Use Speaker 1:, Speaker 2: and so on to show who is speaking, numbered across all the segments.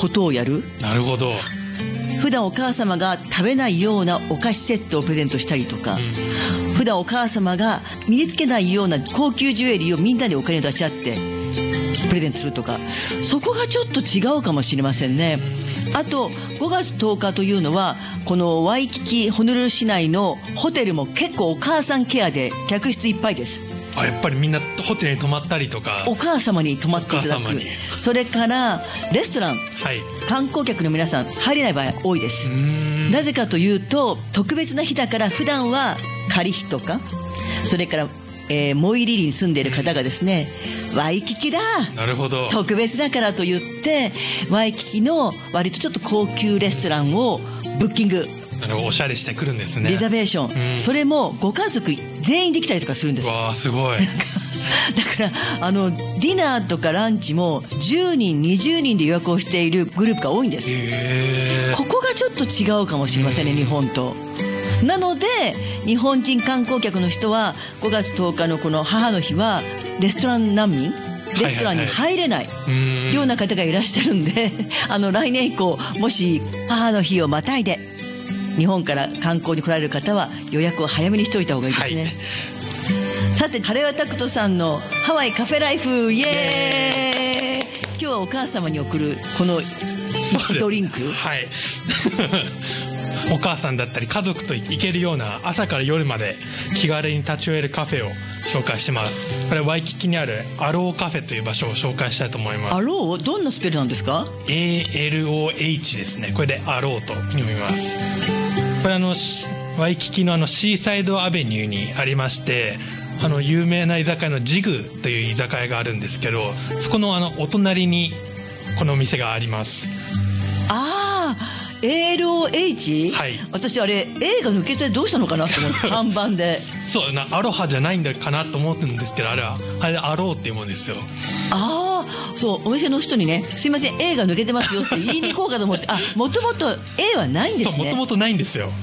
Speaker 1: ことをやる。
Speaker 2: なるほど。
Speaker 1: 普段お母様が食べないようなお菓子セットをプレゼントしたりとか、普段お母様が身につけないような高級ジュエリーをみんなでお金を出し合ってプレゼントするとか、そこがちょっと違うかもしれませんね。あと5月10日というのはこのワイキキホノルル市内のホテルも結構お母さんケアで客室いっぱいです。
Speaker 2: やっぱりみんなホテルに泊まったりとか、
Speaker 1: お母様に泊まっていただく。それからレストラン、観光客の皆さん入れない場合多いです。なぜかというと特別な日だから、普段は仮日とか、それからモイリリに住んでいる方がですね、ワイキキだ、
Speaker 2: なるほど、
Speaker 1: 特別だからと言ってワイキキの割とちょっと高級レストランをブッキング、
Speaker 2: おしゃれしてくるんですね。
Speaker 1: リザベーション、それもご家族全員できたりとかするんですよ。
Speaker 2: わあすごい。
Speaker 1: だからディナーとかランチも10人20人で予約をしているグループが多いんです。ここがちょっと違うかもしれませんね、日本と。なので日本人観光客の人は5月10日のこの母の日はレストラン難民、レストランに入れないような方がいらっしゃるんで、来年以降もし母の日をまたいで日本から観光に来られる方は予約を早めにしておいた方がいいですね。さて、ハレワタクトさんのハワイカフェライフ、イエーイ。今日はお母様に送るこのドリンク、
Speaker 2: お母さんだったり家族と行けるような朝から夜まで気軽に立ち寄れるカフェを紹介してます。これワイキキにあるアローカフェという場所を紹介したいと思います。
Speaker 1: アロー、どんなスペルなんですか？
Speaker 2: ALOH ですね。これでアローと読みます。これワイキキのシーサイドアベニューにありまして、有名な居酒屋のジグという居酒屋があるんですけど、そこのお隣にこのお店があります。
Speaker 1: ALOH、私あれ A が抜けてどうしたのかなと思って看板で
Speaker 2: そうな、アロハじゃないんだかなと思ってるんですけど、あれアローっていうもんですよ。
Speaker 1: そう、お店の人にね、すいません A が抜けてますよって言いに行こうかと思って、もともと A はないんですね。
Speaker 2: そう、もともとないんですよ。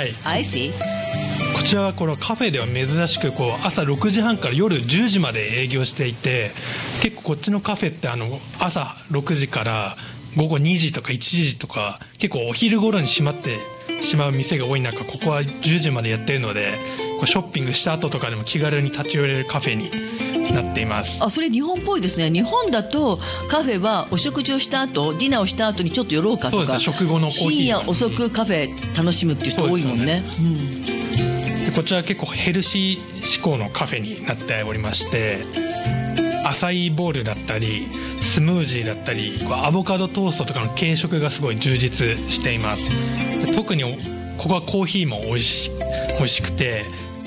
Speaker 1: I see。
Speaker 2: こちらはこのカフェでは珍しく朝6時半から夜10時まで営業していて、結構こっちのカフェって朝6時から午後2時とか1時とか結構お昼頃に閉まってしまう店が多い中、ここは10時までやってるので、ショッピングした後とかでも気軽に立ち寄れるカフェになっています。
Speaker 1: それ日本っぽいですね。日本だとカフェはお食事をした後、ディナーをした後にちょっと寄ろうかとか、
Speaker 2: そうですね、食後のコーヒー、
Speaker 1: 深夜遅くカフェ楽しむっていう人多いもんね。
Speaker 2: でこちらは結構ヘルシー志向のカフェになっておりまして、アサイーボールだったりスムージーだったりアボカドトーストとかの軽食がすごい充実しています。特にここはコーヒーも美味しくて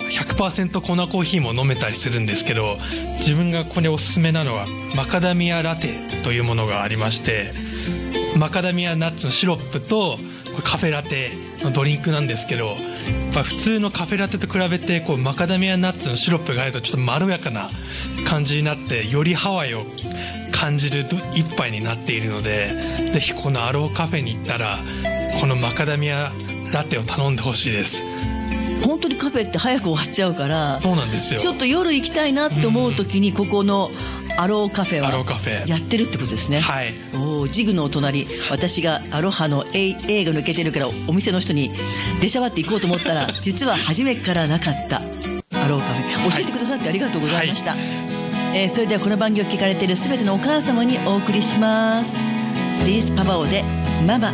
Speaker 2: 100% 粉コーヒーも飲めたりするんですけど、自分がこれおすすめなのはマカダミアラテというものがありまして、マカダミアナッツのシロップとカフェラテのドリンクなんですけど、普通のカフェラテと比べてマカダミアナッツのシロップが入るとちょっとまろやかな感じになって、よりハワイを感じる一杯になっているので、ぜひこのアローカフェに行ったらこのマカダミアラテを頼んでほしいです。
Speaker 1: 本当にカフェって早く終わっちゃうから、
Speaker 2: そうなんですよ。
Speaker 1: ちょっと夜行きたいなって思う時にここのアローカフェはやってるってことですね。ジグのお隣、私がアロハの A が抜けてるからお店の人に出しゃばって行こうと思ったら実は初めからなかったアローカフェ、教えてくださってありがとうございました。それではこの番組を聞かれている全てのお母様にお送りします。リリス・パパオでママ